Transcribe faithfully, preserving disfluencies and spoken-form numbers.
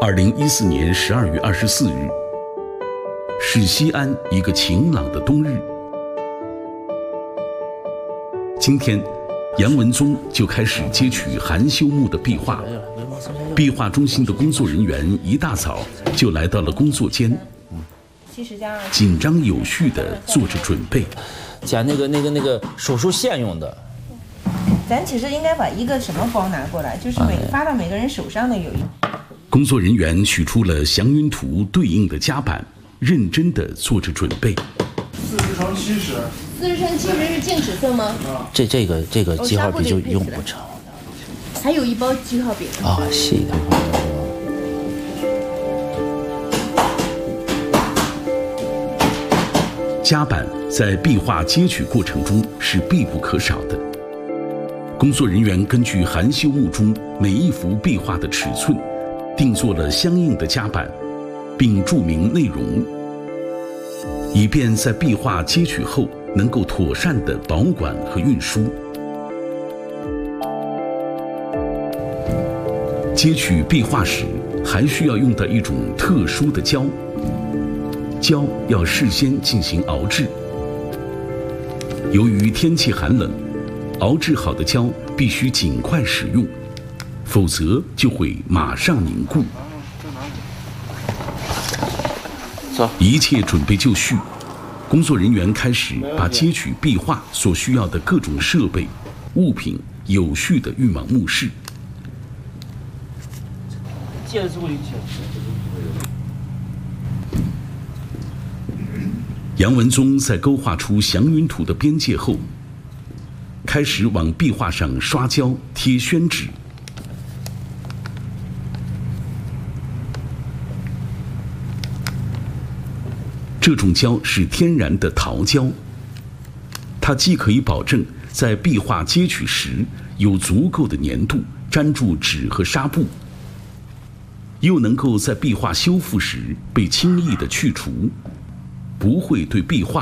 二零一四年十二月二十四日，是西安一个晴朗的冬日。今天，杨文宗就开始接取韩修木的壁画。壁画中心的工作人员一大早就来到了工作间，紧张有序地做着准备。 剪那个那个那个手术线用的。 咱其实应该把一个什么包拿过来，就是每发到每个人手上的有一。 工作人员取出了祥云图对应的夹板，认真地做着准备。 四十乘七十。 四十乘七十是净尺寸吗？ 这这个这个记号笔就用不着。 还有一包记号笔。 啊，细的。 夹板在壁画接取过程中是必不可少的。工作人员根据韩修木中每一幅壁画的尺寸，定做了相应的夹板，并注明内容，以便在壁画接取后能够妥善地保管和运输。接取壁画时，还需要用到一种特殊的胶，胶要事先进行熬制。由于天气寒冷，熬制好的胶必须尽快使用，否则就会马上凝固。 走， 一切准备就绪，工作人员开始把接取壁画所需要的各种设备、物品有序地运往墓室。杨文宗在勾画出祥云图的边界后，开始往壁画上刷胶、贴宣纸。这种胶是天然的桃胶，它既可以保证在壁画接取时有足够的粘度粘住纸和纱布，又能够在壁画修复时被轻易地去除，不会对壁画